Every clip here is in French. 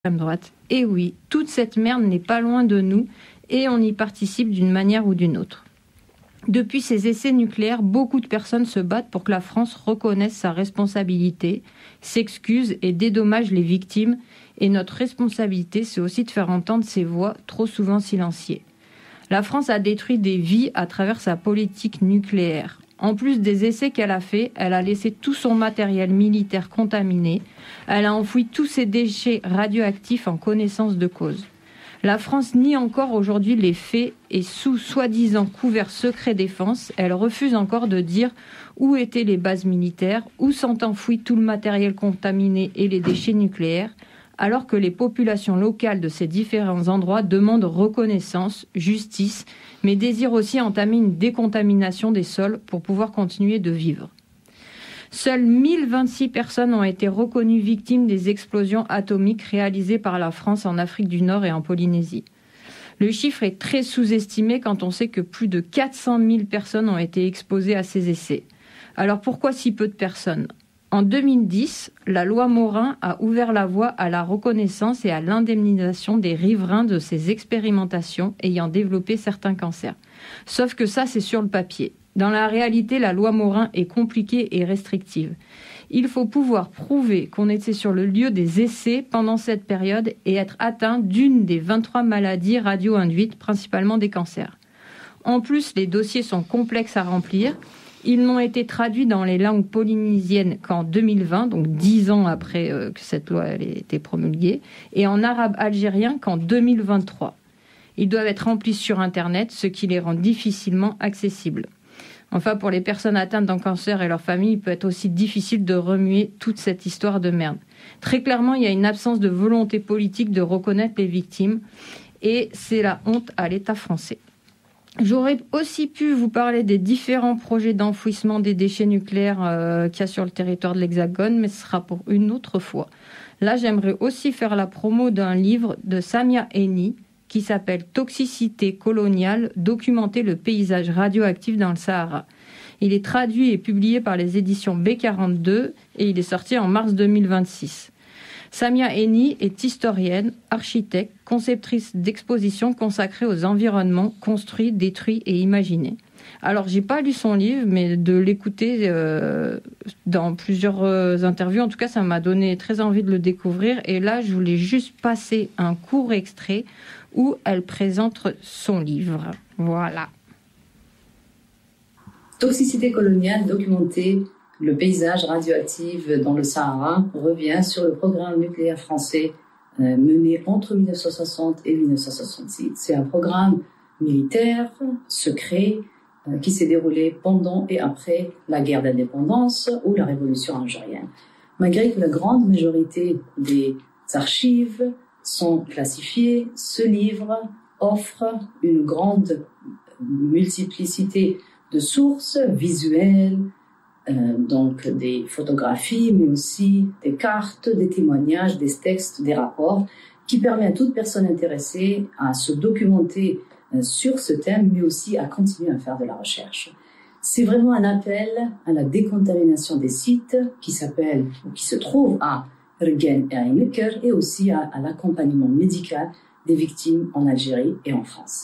droite. Et oui, toute cette merde n'est pas loin de nous et on y participe d'une manière ou d'une autre. Depuis ces essais nucléaires, beaucoup de personnes se battent pour que la France reconnaisse sa responsabilité, s'excuse et dédommage les victimes. Et notre responsabilité, c'est aussi de faire entendre ces voix trop souvent silenciées. La France a détruit des vies à travers sa politique nucléaire. En plus des essais qu'elle a faits, elle a laissé tout son matériel militaire contaminé. Elle a enfoui tous ses déchets radioactifs en connaissance de cause. La France nie encore aujourd'hui les faits et sous soi-disant couvert secret défense, elle refuse encore de dire où étaient les bases militaires, où sont enfouis tout le matériel contaminé et les déchets nucléaires, alors que les populations locales de ces différents endroits demandent reconnaissance, justice, mais désirent aussi entamer une décontamination des sols pour pouvoir continuer de vivre. Seules 1026 personnes ont été reconnues victimes des explosions atomiques réalisées par la France en Afrique du Nord et en Polynésie. Le chiffre est très sous-estimé quand on sait que plus de 400 000 personnes ont été exposées à ces essais. Alors pourquoi si peu de personnes ? En 2010, la loi Morin a ouvert la voie à la reconnaissance et à l'indemnisation des riverains de ces expérimentations ayant développé certains cancers. Sauf que ça, c'est sur le papier. Dans la réalité, la loi Morin est compliquée et restrictive. Il faut pouvoir prouver qu'on était sur le lieu des essais pendant cette période et être atteint d'une des 23 maladies radio-induites, principalement des cancers. En plus, les dossiers sont complexes à remplir. Ils n'ont été traduits dans les langues polynésiennes qu'en 2020, donc 10 ans après que cette loi ait été promulguée, et en arabe algérien qu'en 2023. Ils doivent être remplis sur Internet, ce qui les rend difficilement accessibles. Enfin, pour les personnes atteintes d'un cancer et leurs familles, il peut être aussi difficile de remuer toute cette histoire de merde. Très clairement, il y a une absence de volonté politique de reconnaître les victimes, et c'est la honte à l'État français. J'aurais aussi pu vous parler des différents projets d'enfouissement des déchets nucléaires qu'il y a sur le territoire de l'Hexagone, mais ce sera pour une autre fois. Là, j'aimerais aussi faire la promo d'un livre de Samia Eni qui s'appelle « Toxicité coloniale, documenter le paysage radioactif dans le Sahara ». Il est traduit et publié par les éditions B42 et il est sorti en mars 2026. Samia Eni est historienne, architecte, conceptrice d'expositions consacrées aux environnements construits, détruits et imaginés. Alors, j'ai pas lu son livre, mais de l'écouter dans plusieurs interviews, en tout cas, ça m'a donné très envie de le découvrir. Et là, je voulais juste passer un court extrait où elle présente son livre. Voilà. Toxicité coloniale, documenter le paysage radioactif dans le Sahara revient sur le programme nucléaire français mené entre 1960 et 1966. C'est un programme militaire, secret, qui s'est déroulé pendant et après la guerre d'indépendance ou la révolution algérienne. Malgré que la grande majorité des archives sont classifiées, ce livre offre une grande multiplicité de sources visuelles, donc des photographies, mais aussi des cartes, des témoignages, des textes, des rapports, qui permet à toute personne intéressée à se documenter sur ce thème, mais aussi à continuer à faire de la recherche. C'est vraiment un appel à la décontamination des sites qui se trouvent à Regen et à Emeker, et aussi à l'accompagnement médical des victimes en Algérie et en France.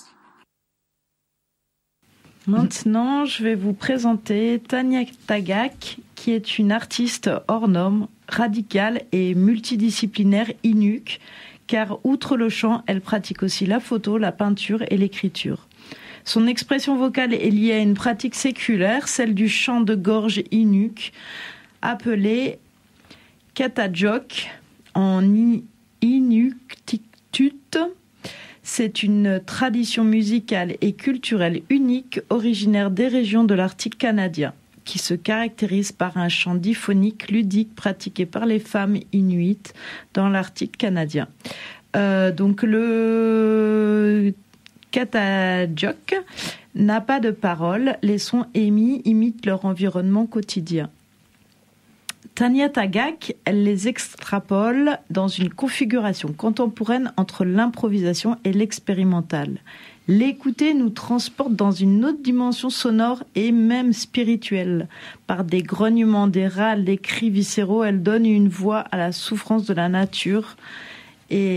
Maintenant, je vais vous présenter Tania Tagaq, qui est une artiste hors norme, radicale et multidisciplinaire inuk, car outre le chant, elle pratique aussi la photo, la peinture et l'écriture. Son expression vocale est liée à une pratique séculaire, celle du chant de gorge inuk, appelé katajok en inuktitut. C'est une tradition musicale et culturelle unique, originaire des régions de l'Arctique canadien, qui se caractérise par un chant diphonique ludique pratiqué par les femmes inuites dans l'Arctique canadien. Donc le katajok n'a pas de paroles, les sons émis imitent leur environnement quotidien. Tania Tagaq, elle les extrapole dans une configuration contemporaine entre l'improvisation et l'expérimental. L'écouter nous transporte dans une autre dimension sonore et même spirituelle. Par des grognements, des râles, des cris viscéraux, elle donne une voix à la souffrance de la nature Et